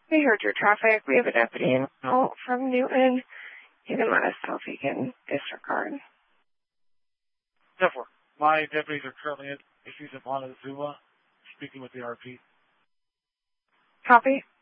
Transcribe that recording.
We heard your traffic. We have a deputy from Newton. You can let us know if he can disregard. Therefore, my deputies are currently at Issues at Montezuma, speaking with the RP. Copy.